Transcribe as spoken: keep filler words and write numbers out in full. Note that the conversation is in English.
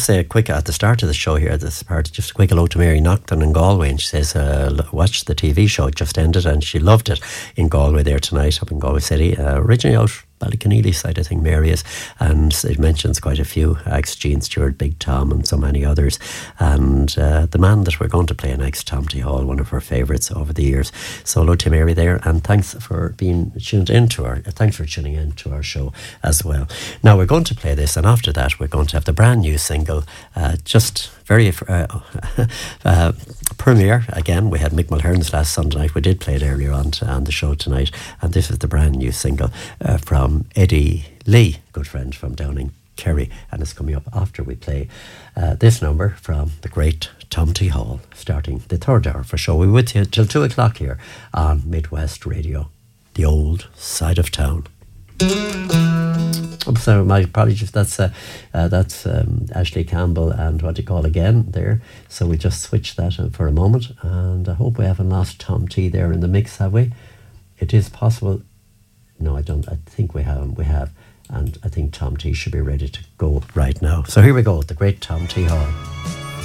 say a quick, at the start of the show here, at this part, just a quick hello to Mary Nocton in Galway, and she says, uh, watched the T V show, it just ended, and she loved it in Galway there tonight, up in Galway City. Uh, originally out Ballyconneely side, I think Mary is, and it mentions quite a few acts, Gene Stewart, Big Tom, and so many others. And uh, the man that we're going to play next, Tom T. Hall, one of her favourites over the years. So hello to Mary there, and thanks for being tuned into our, thanks for tuning in to our show as well. Now we're going to play this, and after that we're going to have the brand new single, uh, just very uh, uh, premiere again. We had Mick Mulhern's last Sunday night. We did play it earlier on, to, on the show tonight, and this is the brand new single uh, from Eddie Lee, good friend from down in Kerry, and it's coming up after we play uh, this number from the great Tom T. Hall, starting the third hour for show. We're with you till two o'clock here on Midwest Radio, the old side of town. So my apologies, that's uh, uh, that's um, Ashley Campbell and what do you call again there. So we just switched that for a moment, and I hope we haven't lost Tom T there in the mix, have we? It is possible. No, I don't. I think we have. We have, and I think Tom T should be ready to go right now. So here we go, the great Tom T Hall.